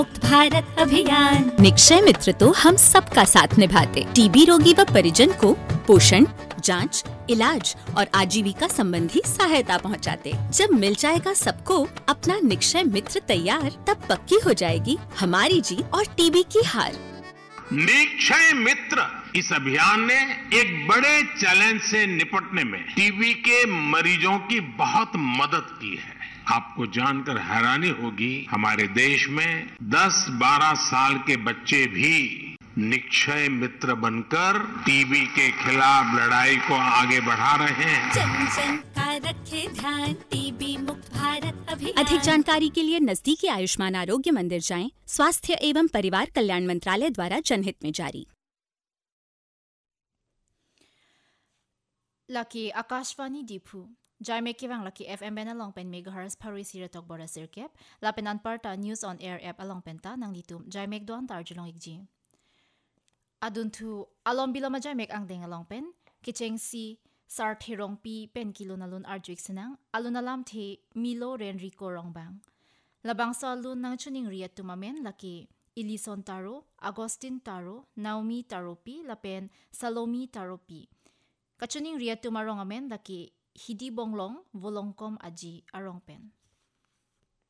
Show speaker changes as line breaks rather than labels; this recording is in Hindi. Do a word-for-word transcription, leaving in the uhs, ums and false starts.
मुक्त भारत अभियान। निक्षय मित्र तो हम सबका साथ निभाते। टीबी रोगी व परिजन को पोषण, जांच, इलाज और आजीविका संबंधी सहायता पहुंचाते। जब मिल जाएगा सबको अपना निक्षय मित्र तैयार, तब पक्की हो जाएगी हमारी जीत और टीबी की हार।
निक्षय मित्र इस अभियान ने एक बड़े चैलेंज से निपटने में टीबी के मरीजों की बहुत मदद की है। आपको जानकर हैरानी होगी, हमारे देश में दस बारह साल के बच्चे भी निक्षय मित्र बनकर टीबी के खिलाफ लड़ाई को आगे बढ़ा रहे हैं।
जन जन का रखे ध्यान, टीबी मुक्त भारत अभियान। अधिक जानकारी के लिए नजदीकी आयुष्मान आरोग्य मंदिर जाएं। स्वास्थ्य एवं परिवार कल्याण मंत्रालय द्वारा जनहित में जारी।
लकी आकाशवाणी दीपू जायमे केवांग लकी एफएम बेना लॉन्गपेन megahertz फारुई सिरतक Bora सिरकेप लापेन अनपार्टा news on air app अलॉन्गपेंटा नंगलितुम जायमे दोन तारजुलोंग इकजी अदुनथु अलोम बिलोमा जायमेक आंगदेंग अलॉन्गपेन किचेंग सी सार थेरोंग पी पेन किलो नलुन अर्जुइक सनंग अलुनालाम थे मिलो रेन रिको रोंगबांग लबांग सालुन नंगचुनिंग रियत तुमामेन लकी इलिसन तारो अगोस्टिन तारो नाओमी तारोपी लापेन सलोमी तारोपी कचुनिंग रियत तुमारोंग अमेन लकी हिदी बोंगलोंग वोलोंगकोम अजी अरोंगपेन